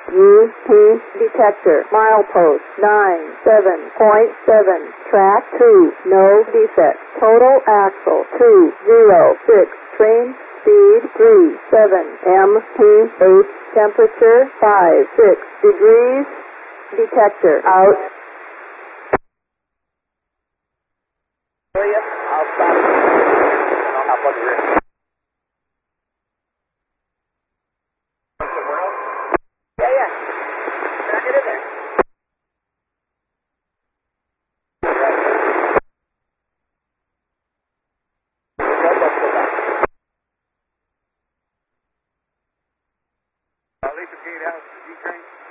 UP detector. Milepost 97.7. Track 2. No defect. Total axle 206. Train speed 37 mph. Temperature 56 degrees. Detector out. I'll stop. I'll hop on the rear. Somewhere else? Yeah. Can I get in there? Leave the gate out, the G-train.